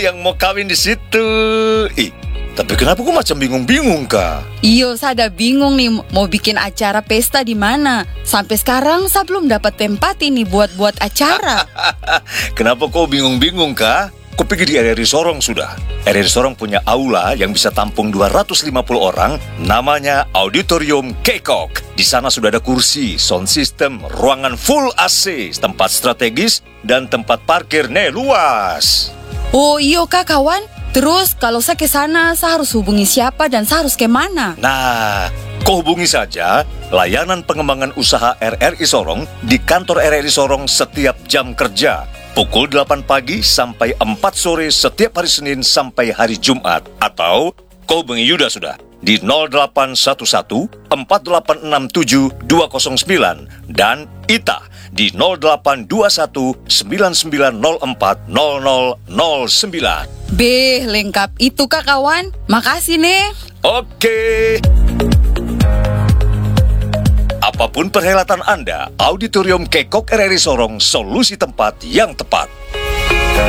yang mau kawin di situ. Tapi kenapa kok macam bingung-bingung, Kak? Iyo, saya ada bingung nih mau bikin acara pesta di mana. Sampai sekarang saya belum dapat tempat ini buat acara. Kenapa kau bingung-bingung, Kak? Kau pergi di RRI Sorong sudah. RRI Sorong punya aula yang bisa tampung 250 orang, namanya Auditorium Kekok. Di sana sudah ada kursi, sound system, ruangan full AC, tempat strategis, dan tempat parkir luas. Oh iyo kak kawan. Terus kalau saya ke sana, saya harus hubungi siapa dan saya harus ke mana? Nah, kau hubungi saja layanan pengembangan usaha RRI Sorong di kantor RRI Sorong setiap jam kerja. Pukul 8 pagi sampai 4 sore setiap hari Senin sampai hari Jumat. Atau kau hubungi Yuda sudah di 0811 4867 209 dan Ita di 0821 9904 0009. Beh, lengkap itu kak kawan. Makasih nih. Oke. Apapun perhelatan Anda, Auditorium Kekok RRI Sorong solusi tempat yang tepat.